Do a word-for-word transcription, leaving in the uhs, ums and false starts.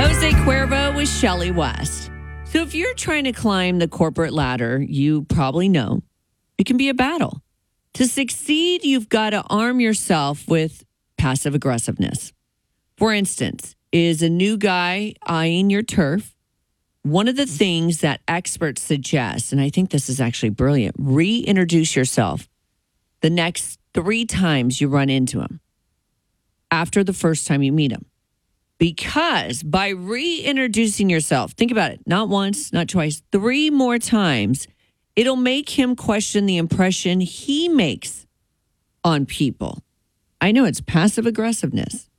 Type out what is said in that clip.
Jose Cuervo with Shelley West. So if you're trying to climb the corporate ladder, you probably know it can be a battle. To succeed, you've got to arm yourself with passive aggressiveness. For instance, is a new guy eyeing your turf? One of the things that experts suggest, and I think this is actually brilliant, reintroduce yourself the next three times you run into him after the first time you meet him. Because by reintroducing yourself, think about it, not once, not twice, three more times, it'll make him question the impression he makes on people. I know it's passive aggressiveness.